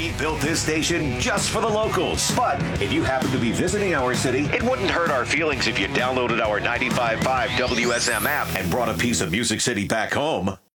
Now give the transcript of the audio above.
We built this station just for the locals. But if you happen to be visiting our city, it wouldn't hurt our feelings if you downloaded our 95.5 WSM app and brought a piece of Music City back home.